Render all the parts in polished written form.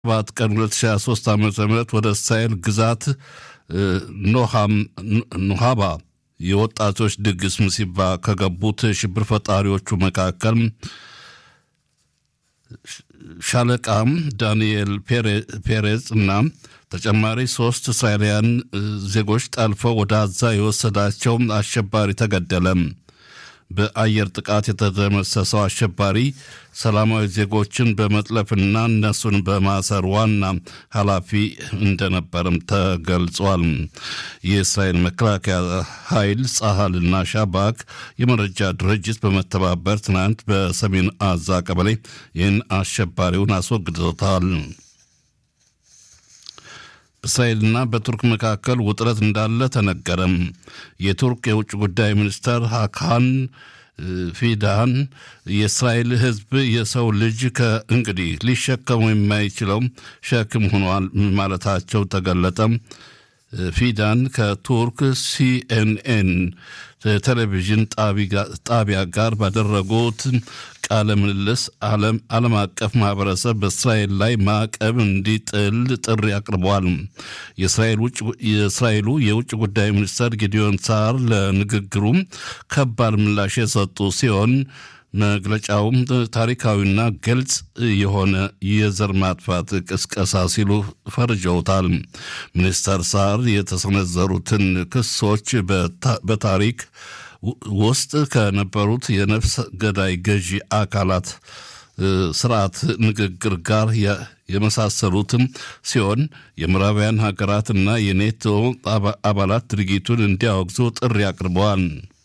7 ቀን 2023 ዓ.ም ወደ እስራኤል ግዛት ኖሃባ የወጣቶች ድግስ ምሲባ ከገቡት ሽብር ፈጣሪዎቹ መካከል ሻለቃም ዳንኤል ፔሬዝ እና ተጨማሪ 3 እስራኤላውያን ዜጎች ጠልፈው ወደ አዛ የወሰዳቸው አሸባሪ ተገደለ። በአየር ጥቃት የተደመሰሰው አሸባሪ ሰላማዊ ዜጎችን በመጥለፍና እነሱን በማሰር ዋና ኃላፊ እንደነበርም ተገልጿል። የእስራኤል መከላከያ ኃይል ጸሃልና ሻባክ የመረጃ ድርጅት በመተባበር ትናንት በሰሜን አዛ ቀበሌ ይህን አሸባሪውን አስወግዶታል። በእስራኤልና በቱርክ መካከል ውጥረት እንዳለ ተነገረም። የቱርክ የውጭ ጉዳይ ሚኒስተር ሃካን ፊዳን የእስራኤል ሕዝብ የሰው ልጅ ከእንግዲህ ሊሸከሙ የማይችለው ሸክም ሆኗል ማለታቸው ተገለጠ። ፊዳን ከቱርክ ሲኤንኤን ቴሌቪዥን ጣቢያ ጋር ባደረጉት ቃለ ምልልስ ዓለም አቀፍ ማህበረሰብ በእስራኤል ላይ ማዕቀብ እንዲጥል ጥሪ አቅርበዋል። የእስራኤሉ የውጭ ጉዳይ ሚኒስትር ጊዲዮን ሳር ለንግግሩ ከባድ ምላሽ የሰጡ ሲሆን መግለጫውም ታሪካዊና ግልጽ የሆነ የዘር ማጥፋት ቅስቀሳ ሲሉ ፈርጀውታል። ሚኒስተር ሳር የተሰነዘሩትን ክሶች በታሪክ ውስጥ ከነበሩት የነፍስ ገዳይ ገዢ አካላት ስርዓት ንግግር ጋር የመሳሰሉትም ሲሆን የምዕራባውያን ሀገራትና የኔቶ አባላት ድርጊቱን እንዲያወግዙ ጥሪ አቅርበዋል።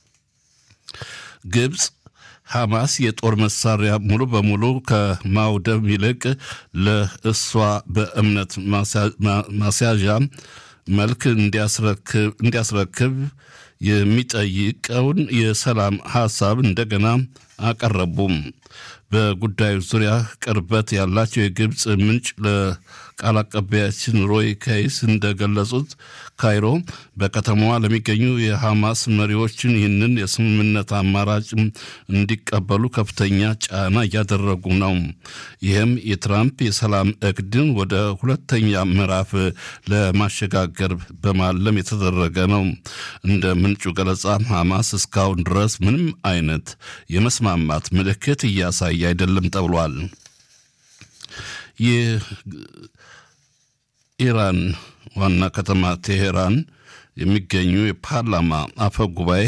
ግብጽ ሐማስ የጦር መሳሪያ ሙሉ በሙሉ ከማውደም ይልቅ ለእሷ በእምነት ማስያዣ መልክ እንዲያስረክብ የሚጠይቀውን የሰላም ሐሳብ እንደገና አቀረቡም። በጉዳዩ ዙሪያ ቅርበት ያላቸው የግብጽ ምንጭ ለቃል አቀባያችን ሮይ ካይስ እንደገለጹት ካይሮ በከተማዋ ለሚገኙ የሐማስ መሪዎችን ይህንን የስምምነት አማራጭ እንዲቀበሉ ከፍተኛ ጫና እያደረጉ ነው። ይህም የትራምፕ የሰላም እቅድን ወደ ሁለተኛ ምዕራፍ ለማሸጋገር በማለም የተደረገ ነው። እንደ ምንጩ ገለጻ ሐማስ እስካሁን ድረስ ምንም አይነት የመስማማት ምልክት እያሳየ አይደለም ተብሏል። የኢራን ዋና ከተማ ቴሄራን የሚገኙ የፓርላማ አፈ ጉባኤ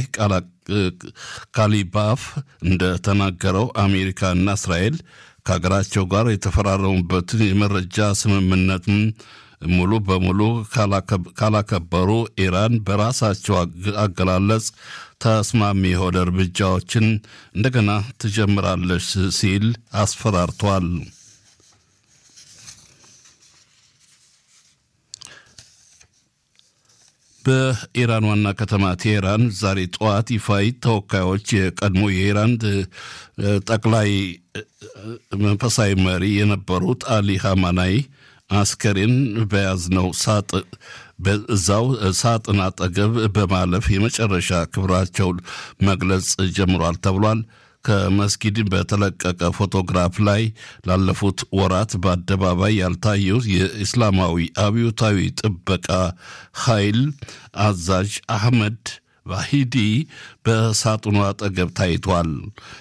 ካሊባፍ እንደተናገረው አሜሪካና እስራኤል ከሀገራቸው ጋር የተፈራረሙበትን የመረጃ ስምምነት ሙሉ በሙሉ ካላከበሩ ኢራን በራሳቸው አገላለጽ ተስማሚ የሆነ እርምጃዎችን እንደገና ትጀምራለች ሲል አስፈራርቷል። በኢራን ዋና ከተማ ቴሄራን ዛሬ ጠዋት ይፋዊ ተወካዮች የቀድሞ የኢራን ጠቅላይ መንፈሳዊ መሪ የነበሩት አሊ ኻሜኒ አስከሬን በያዝነው በዛው ሳጥን አጠገብ በማለፍ የመጨረሻ ክብራቸውን መግለጽ ጀምሯል ተብሏል። ከመስጊድ በተለቀቀ ፎቶግራፍ ላይ ላለፉት ወራት በአደባባይ ያልታየው የእስላማዊ አብዮታዊ ጥበቃ ኃይል አዛዥ አህመድ ዋሂዲ በሳጥኑ አጠገብ ታይቷል።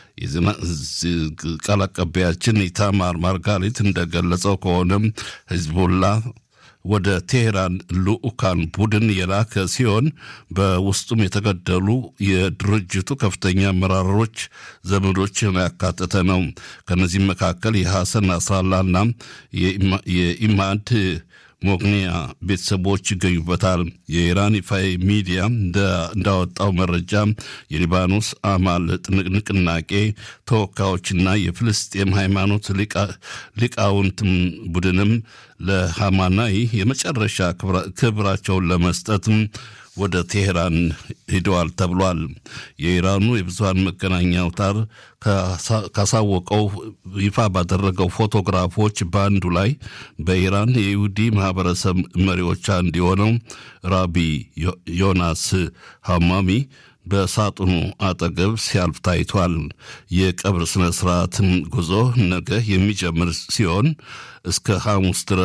ቃል አቀባያችን ኢታማር ማርጋሪት እንደገለጸው ከሆነም ሂዝቦላ ወደ ቴሄራን ልኡካን ቡድን የላከ ሲሆን በውስጡም የተገደሉ የድርጅቱ ከፍተኛ አመራሮች ዘመዶችን ያካተተ ነው። ከነዚህም መካከል የሐሰን ናስራላና የኢማድ ሞግኒያ ቤተሰቦች ይገኙበታል። የኢራን ይፋዊ ሚዲያ እንዳወጣው መረጃ የሊባኖስ አማል ንቅናቄ ተወካዮችና የፍልስጤም ሃይማኖት ሊቃውንት ቡድንም ለኻሜኒ የመጨረሻ ክብራቸውን ለመስጠት ወደ ቴሄራን ሄደዋል ተብሏል። የኢራኑ የብዙሃን መገናኛ አውታር ካሳወቀው ይፋ ባደረገው ፎቶግራፎች በአንዱ ላይ በኢራን የይሁዲ ማህበረሰብ መሪዎች አንዱ የሆነው ራቢ ዮናስ ሃማሚ በሳጥኑ አጠገብ ሲያልፍ ታይቷል። የቀብር ስነ ስርዓትን ጉዞ ነገ የሚጀምር ሲሆን እስከ ሐሙስ ድረስ